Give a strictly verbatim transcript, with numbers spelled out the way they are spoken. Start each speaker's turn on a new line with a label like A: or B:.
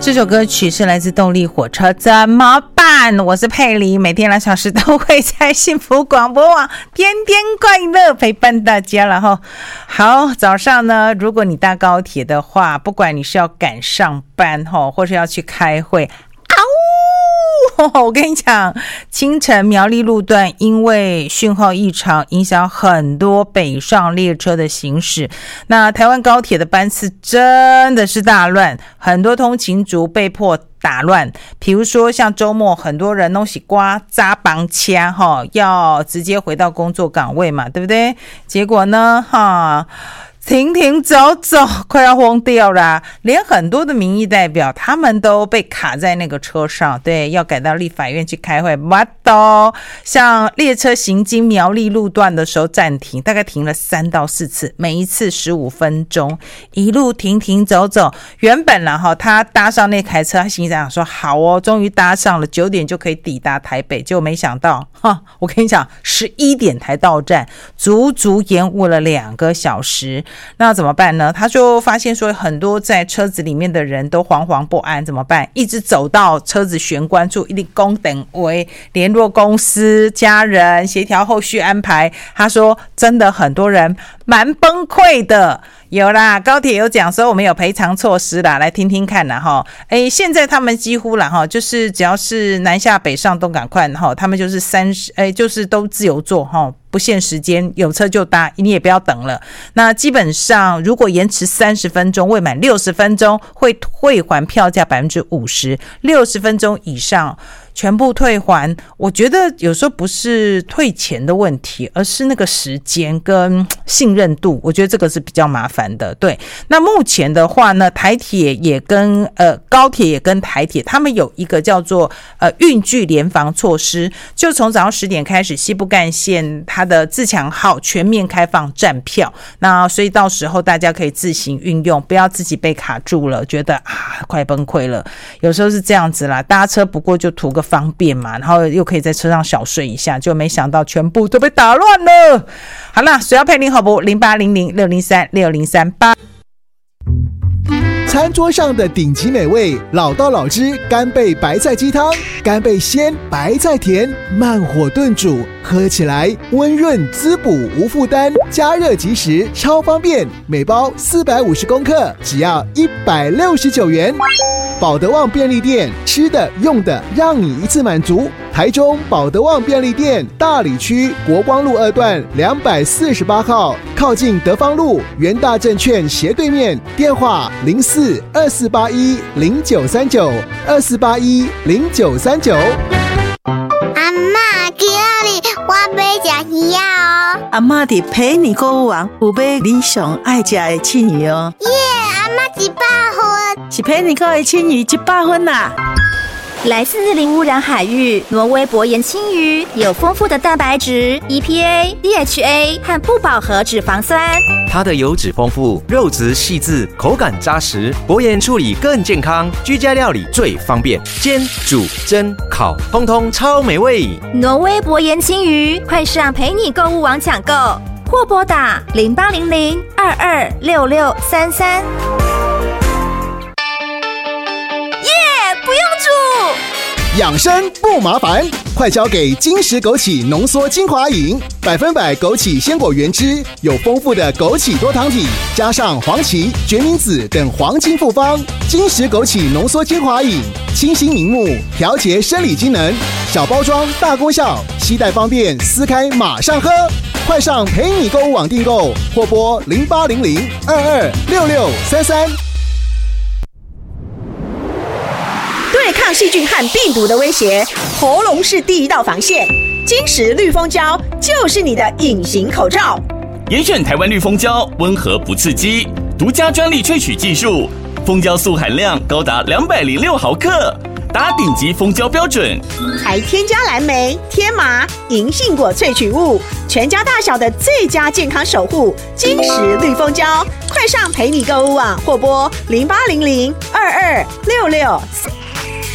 A: 这首歌曲是来自动力火车，怎么办？我是佩妮，每天两小时都会在幸福广播网天天快乐陪伴大家了哈。好，早上呢，如果你搭高铁的话，不管你是要赶上班哈，或是要去开会，我跟你讲，清晨苗栗路段因为讯号异常，影响很多北上列车的行驶。那台湾高铁的班次真的是大乱，很多通勤族被迫打乱。比如说像周末很多人都是刮扎绑掐哈，要直接回到工作岗位嘛，对不对？结果呢哈，停停走走，快要疯掉啦！连很多的民意代表他们都被卡在那个车上，对，要赶到立法院去开会。what the？ 像列车行经苗栗路段的时候暂停，大概停了三到四次，每一次十五分钟，一路停停走走。原本啦哈，他搭上那台车，他心想说好哦，终于搭上了，九点就可以抵达台北，结果没想到哈，我跟你讲，十一点才到站，足足延误了两个小时。那怎么办呢？他就发现说很多在车子里面的人都惶惶不安，怎么办？一直走到车子玄关处，一定公等为联络公司家人协调后续安排。他说真的很多人蛮崩溃的。有啦，高铁有讲说我们有赔偿措施啦，来听听看啦齁。诶，现在他们几乎啦齁，就是只要是南下北上都赶快齁，他们就是三十诶，就是都自由坐齁，不限时间，有车就搭，你也不要等了。那基本上如果延迟三十分钟，未满六十分钟会退还票价 百分之五十， 六十分钟以上全部退还。我觉得有时候不是退钱的问题，而是那个时间跟信任度，我觉得这个是比较麻烦的。对，那目前的话呢，台铁也跟呃高铁也跟台铁，他们有一个叫做呃运距联防措施，就从早上十点开始，西部干线它的自强号全面开放站票，那所以到时候大家可以自行运用，不要自己被卡住了，觉得啊快崩溃了。有时候是这样子啦，搭车不过就图个方便嘛，然后又可以在车上小睡一下，就没想到全部都被打乱了。好啦，水要配零好不？零八零零六零三六零三八。
B: 餐桌上的顶级美味，老道老汁干贝白菜鸡汤，干贝鲜，白菜甜，慢火炖煮，喝起来温润滋补无负担，加热即食超方便，每包四百五十公克，只要一百六十九元。保德旺便利店，吃的用的让你一次满足。台中保德旺便利店大里区国光路二段两百四十八号，靠近德芳路元大证券斜对面，电话零四二四八一零九三九二四八一零九三九。
C: 阿嬷，今日我要吃鱼哦。
D: 阿嬷伫陪你购物网有买你上爱吃的青鱼哦。
C: 耶，阿嬷一百分，
D: 是陪你购的青鱼一百分啦。
E: 来自零污染海域，挪威薄盐青鱼有丰富的蛋白质、E P A、D H A 和不饱和脂肪酸。
F: 它的油脂丰富，肉质细致，口感扎实，薄盐处理更健康，居家料理最方便，煎、煮、蒸、烤，通通超美味。
E: 挪威薄盐青鱼，快上陪你购物网抢购，或拨打零八零零二二六六三三。不用煮，
B: 养生不麻烦，快交给金石枸杞浓缩精华饮，百分百枸杞鲜果原汁，有丰富的枸杞多糖体，加上黄芪、决明子等黄金复方。金石枸杞浓缩精华饮，清新明目，调节生理机能，小包装大功效，携带方便，撕开马上喝。快上陪你购物网订购，或拨零八零零二二六六三三。
G: 对抗细菌和病毒的威胁，喉咙是第一道防线。金石绿蜂胶就是你的隐形口罩。
H: 严选台湾绿蜂胶，温和不刺激，独家专利萃取技术，蜂胶素含量高达两百零六毫克，达顶级蜂胶标准。
G: 还添加蓝莓、天麻、银杏果萃取物，全家大小的最佳健康守护。金石绿蜂胶，快上陪你购物网，或拨零八零零二二六六。